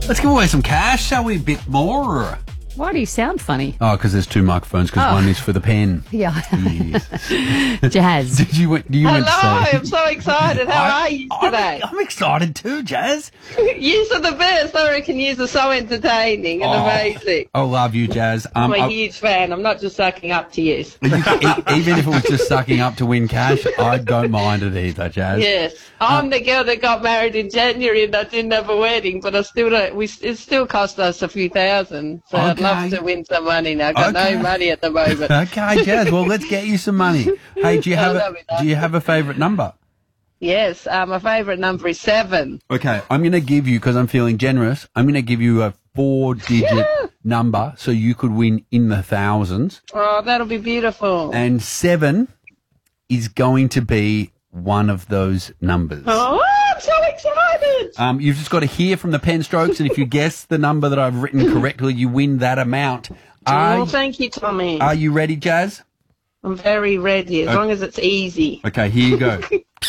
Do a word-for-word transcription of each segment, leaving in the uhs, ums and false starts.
Let's give away some cash, shall we? A bit more. Why do you sound funny? Oh, because there's two microphones, because Oh. one is for the pen. Yeah. Yes. Jazz. Did you, do you want to Hello, say? I'm so excited. How I- are you today? I'm, I'm excited too, Jazz. You are the best. I reckon you are so entertaining and Oh. amazing. I love you, Jazz. Um, I'm a I- huge fan. I'm not just sucking up to you. you- e- even if it was just sucking up to win cash, I don't mind it either, Jazz. Yes, I'm the girl that got married in January and I didn't have a wedding, but I still don't. We it still cost us a few thousand. So I'd love Okay. to win some money now. I've got Okay. no money at the moment. Okay, Jazz. Well, let's get you some money. Hey, do you have Oh, a, that'd be nice. do you have a favourite number? Yes, uh, my favourite number is seven. Okay, I'm going to give you, because I'm feeling generous, I'm going to give you a four-digit number so you could win in the thousands. Oh, that'll be beautiful. And seven is going to be one of those numbers. Oh, I'm so excited. Um, you've just got to hear from the pen strokes, and if you guess the number that I've written correctly, you win that amount. Are, Oh, thank you, Tommy. are you ready, Jazz? I'm very ready, as Okay. long as it's easy. Okay, here you go.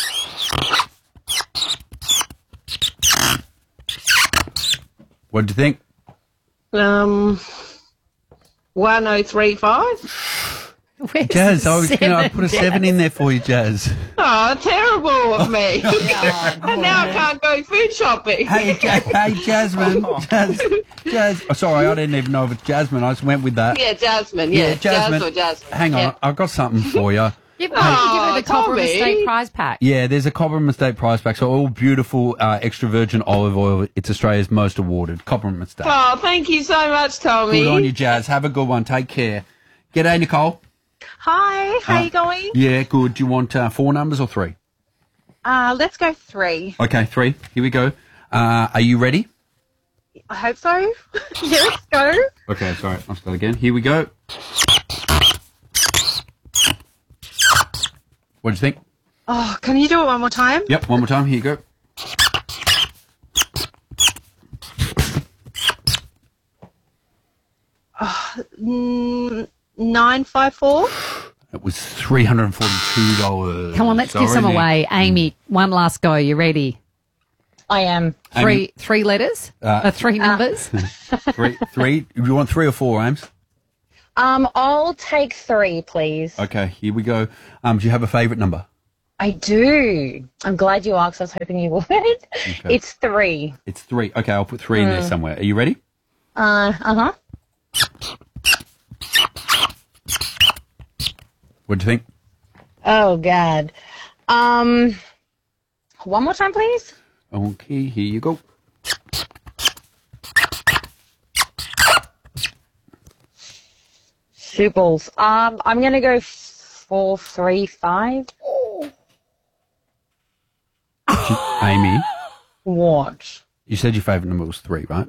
What do you think? Um, one oh three five. Where's Jazz, the I was going to put a Jazz? seven in there for you, Jazz. Oh, terrible of me. And now I can't go food shopping. Hey, Ja- hey, Jasmine. Jazz, Jazz. Oh, sorry, I didn't even know if it's Jasmine. I just went with that. Yeah, Jasmine. Yeah, Jasmine. Jazz or Jasmine. Hang on, Yeah. I've got something for you. Give, why don't you give her the Oh, Cobram Tommy. Estate prize pack. Yeah, there's a Cobram Estate prize pack. So all beautiful uh, extra virgin olive oil. It's Australia's most awarded Cobram Estate. Oh, thank you so much, Tommy. Good on you, Jazz. Have a good one. Take care. G'day, Nicole. Hi, how Uh, you going? Yeah, good. Do you want uh, four numbers or three? Uh, let's go three. Okay, three. Here we go. Uh, are you ready? I hope so. Yeah, let's go. Okay, sorry. I'll start again. Here we go. What do you think? Oh, can you do it one more time? Yep, one more time. Here you go. Mm, nine five four. It was three hundred forty-two dollars. Come on, let's give some Sorry, Nick. away. Amy, one last go. You ready? I am. Three Amy, three letters? Uh, Uh, three numbers? three, three. Do you want three or four, Ames? Um, I'll take three, please. Okay, here we go. Um, do you have a favourite number? I do. I'm glad you asked. I was hoping you would. It's three. It's three. Okay, I'll put three in there somewhere. Are you ready? Uh, uh huh. What do you think? Oh God. Um, one more time, please. Okay, here you go. Shoot balls. Um, I'm gonna go four, three, five. Amy, What? you said your favourite number was three, right?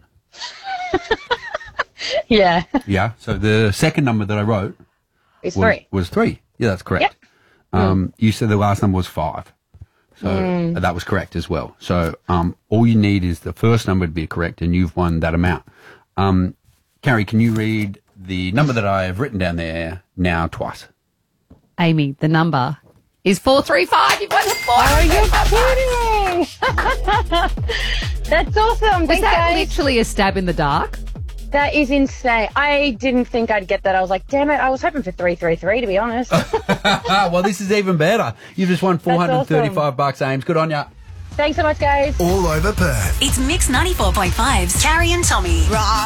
Yeah, Yeah. So the second number that I wrote it's was three. was three. Yeah, that's correct. Um, you said the last number was five. So that was correct as well. So um, all you need is the first number to be correct, and you've won that amount. Um, Carrie, can you read the number that I have written down there now twice? Amy, the number is four three five. You've won the four. Are you kidding? That's awesome. Was Thanks, that guys. literally a stab in the dark? That is insane. I didn't think I'd get that. I was like, damn it. I was hoping for three three three, to be honest. Well, this is even better. You just won four hundred thirty-five awesome. bucks, Ames. Good on ya. Thanks so much, guys. All over Perth. It's Mix ninety-four point five's Carrie and Tommy.